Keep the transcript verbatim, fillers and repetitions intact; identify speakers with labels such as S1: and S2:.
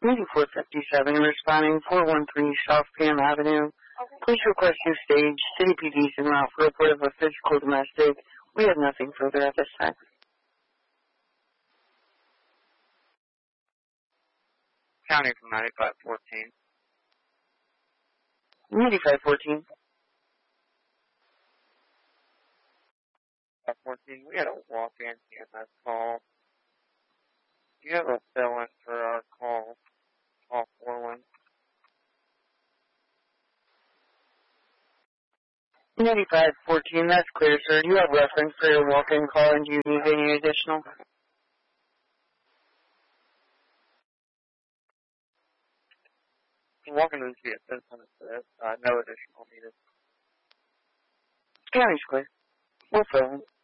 S1: eighty-four fifty-seven, responding four one three South Pam Avenue. Please request your stage. City P D's en route for report of a physical domestic. We have nothing further at this time.
S2: County from ninety-five fourteen.
S1: ninety-five fourteen.
S2: fourteen, we had a walk-in E M S call. Do you have a fill-in for our call? Call four one.
S1: ninety-five fourteen, that's clear, sir. Do you have reference for your walk-in call, and do you need any additional?
S2: Walk-in is via citizen assist. Uh, no additional needed.
S1: County's clear. We'll fill in.